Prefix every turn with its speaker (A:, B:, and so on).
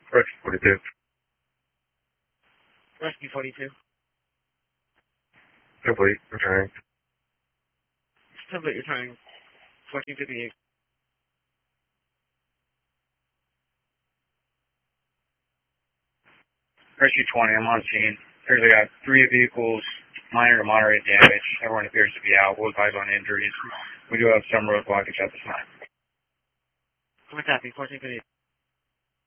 A: Rescue 42.
B: Rescue 42.
A: Complete. Returning.
B: Complete returning. 1458.
C: Rescue 20, I'm on scene. There's got 3 vehicles, minor to moderate damage. Everyone appears to be out. We'll advise on injuries. We do have some road blockage at this time.
B: I'm attacking 1458.